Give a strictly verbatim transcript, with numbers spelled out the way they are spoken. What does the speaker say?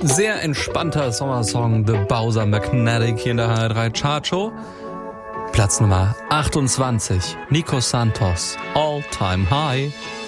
Sehr entspannter Sommersong, The Bowser Magnetic hier in der H R drei Chartshow. Platz Nummer achtundzwanzig, Nico Santos, All Time High.